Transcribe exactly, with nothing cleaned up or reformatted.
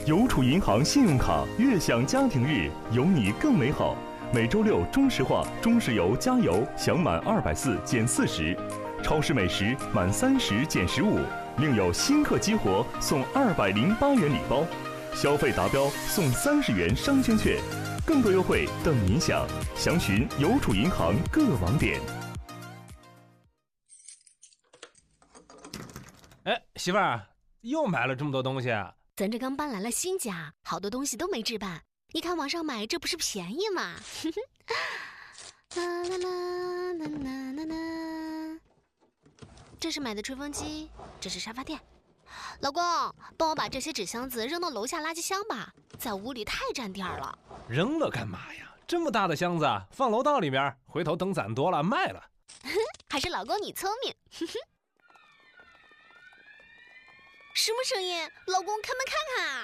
邮储银行信用卡悦享家庭日，有你更美好。每周六中石化、中石油加油享满二百四减四十，超市美食满三十减十五，另有新客激活送二百零八元礼包，消费达标送三十元商圈券，更多优惠等您享。详询邮储银行各网点。 哎，媳妇儿，又买了这么多东西啊？ 咱这刚搬来了新家，好多东西都没置办。你看网上买，这不是便宜吗？啦啦啦啦啦啦啦！这是买的吹风机，这是沙发垫。老公，帮我把这些纸箱子扔到楼下垃圾箱吧，在屋里太占地儿了。 扔了干嘛呀？这么大的箱子，放楼道里面，回头等攒多了卖了。 还是老公你聪明。什么声音？老公，开门看看啊！